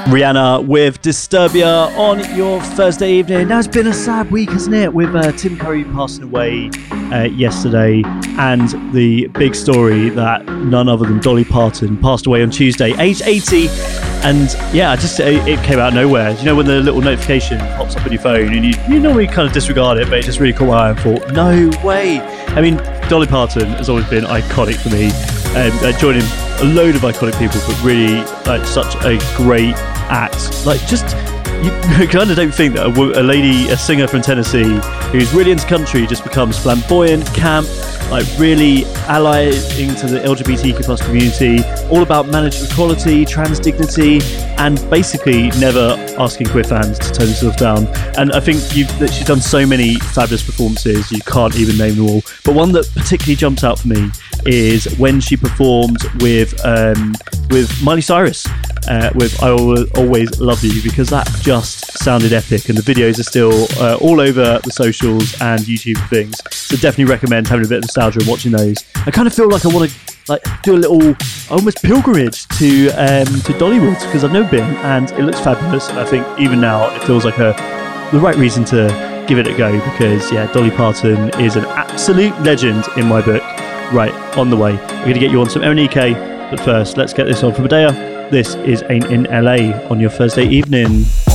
Rihanna with Disturbia on your Thursday evening. Now, it's been a sad week, hasn't it, with Tim Curry passing away yesterday, and the big story that none other than Dolly Parton passed away on Tuesday, aged 80. And yeah, it came out of nowhere. You know, when the little notification pops up on your phone and you normally kind of disregard it, but it just really caught my eye and thought, no way. I mean, Dolly Parton has always been iconic for me. Joining a load of iconic people, but really such a great act. You kind of don't think that a singer from Tennessee who's really into country just becomes flamboyant, camp, really allying to the LGBTQ plus community, all about marriage equality, trans dignity, and basically never asking queer fans to turn themselves down. And I think that she's done so many fabulous performances, you can't even name them all. But one that particularly jumps out for me is when she performed with Miley Cyrus with I Will Always Love You, because that just sounded epic, and the videos are still all over the socials and YouTube things, so definitely recommend having a bit of nostalgia and watching those. I kind of feel like I want to do a little almost pilgrimage to Dollywood, because I've never been, and it looks fabulous, and I think even now it feels like the right reason to give it a go, because yeah, Dolly Parton is an absolute legend in my book. Right, on the way. We're going to get you on some MNEK, but first, let's get this on from Medea. This is Ain't in LA on your Thursday evening.